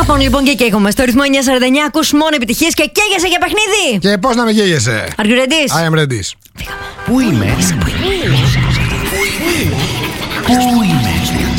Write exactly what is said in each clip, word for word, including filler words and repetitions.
Vodafone λοιπόν και καίγομαι στο ρυθμό εννιά σαράντα εννιά. Ακούς μόνο επιτυχίες και καίγεσαι για παιχνίδι. Και πώς να με καίγεσαι? Are you ready? I am ready. Πού είμαι? Πού είμαι? Πού είμαι?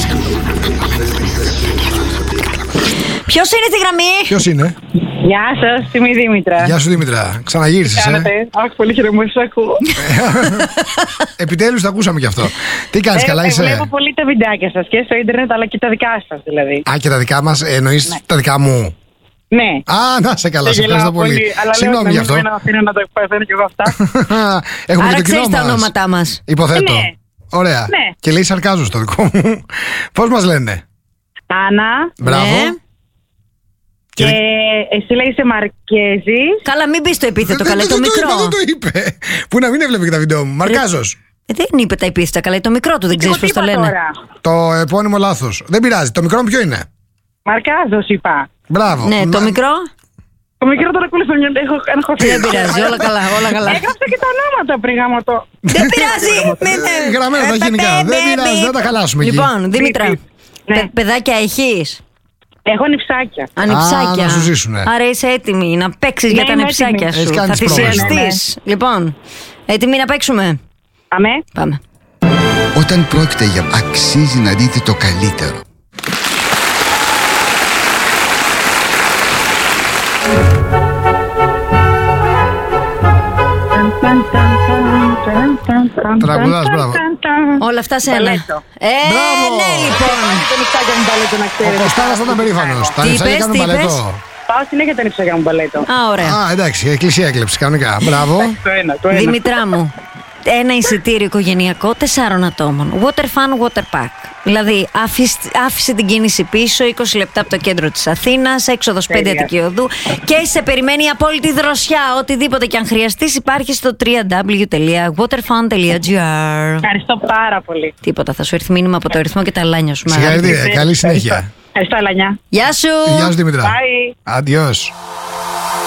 Ποιος είναι στη γραμμή? Ποιος είναι? Γεια σας, είμαι η Δήμητρα. Γεια σου Δήμητρα, ξαναγύρισες ε? Αχ, πολύ χαιρετισμό, σας ακούω. Επιτέλους το ακούσαμε κι αυτό. Τι κάνεις, Ε, καλά ε, είσαι? Βλέπω πολύ τα βιντεάκια σας και στο ίντερνετ αλλά και τα δικά σας δηλαδή. Α, και τα δικά μας, εννοείς Ναι. τα δικά μου? Ναι. Α, να σε καλά, σε γελάω ευχαριστώ πολύ. αλλά Συγγνώμη λέω γι' ότι αυτό. να αφήνω να το εκπαιδεύω και εγώ αυτά. Έχουμε Άρα και το κοινό ξέρεις τα μας. ονόματά μας. Υποθέτω. Ναι. Ωραία. Ναι. Και λέει σαρκάζω στο δικό μου. Πώς μας λένε? Άννα Μπράβο. Ναι. Και- και εσύ λέγεσαι Μαρκέζη. Καλά, μην πεις το επίθετο, Δεν- καλέ, δεν- το δεν το μικρό. είπε, Δεν το είπε. Που να μην έβλεπε και τα βίντεο μου. Μαρκάζος. Ε, δεν είπε τα επίθετα, καλέ, το μικρό του, δεν ξέρεις Εγώ πώς τι το είπα λένε. τώρα? Το επώνυμο λάθος. Δεν πειράζει. Το μικρό μου ποιο είναι? Μαρκάζος είπα. Μπράβο. Ναι, το Να- μικρό. Το μικρό τώρα ακούλησε μια έχω ένα χωριστή. Δεν πειράζει, όλα καλά, όλα καλά. Έγραψα και τα ονόματα πριν γάμο το. Δεν πειράζει. μην- Ε, γραμμένα τα γενικά. Δεν πειράζει, δεν τα χαλάσουμε εκεί. Λοιπόν, Δήμητρα, Ναι. παι- παιδάκια έχεις? Έχω νυψάκια. Ανιψάκια. να σου ζήσουνε. Άρα είσαι έτοιμη να παίξεις Ναι, για τα είμαι νυψάκια έτοιμη. σου. Έχεις κάνει Θα τις πρόβες σου. θυσιαστείς. Λοιπόν, έτοιμοι να παίξουμε? Αμέ. Πάμε. Όταν πρόκειται για αξίζει να δείτε το καλύτερο. Τραγουδάς, μπράβο. Όλα αυτά σε ένα. Μπαλέτο. Ε, Μπράβο. ναι, λοιπόν. Τα νυψάκια μου μπαλέτο να Ο ξέρετε. Κωστάρας θα ήταν περήφανος. Τα Τι νυψάκια είπες, κάνουν τι είπες? μπαλέτο. Πάω συνέχεια τα νυψάκια μου μπαλέτο. Α, ωραία. Α, εντάξει, εκκλησία έκλεψε κανονικά. Μπράβο. Το ένα, το ένα. Δήμητρά μου, ένα εισιτήριο οικογενειακό τεσσάρων ατόμων. Water fun, water park. Δηλαδή, άφησε, άφησε την κίνηση πίσω, είκοσι λεπτά από το κέντρο της Αθήνας, έξοδος πέντε Τέλεια. Αττική Οδού και σε περιμένει η απόλυτη δροσιά. Οτιδήποτε και αν χρειαστείς υπάρχει στο double-u double-u double-u τελεία waterfun τελεία gr. Ευχαριστώ πάρα πολύ. Τίποτα, θα σου έρθει μήνυμα από το ρυθμό και τα λάνια σου. μεγάλη. Συγχαρητήρια, καλή συνέχεια. Ευχαριστώ, Αλανιά. Γεια σου! Γεια σου Δημητρά. Bye. Αντιός.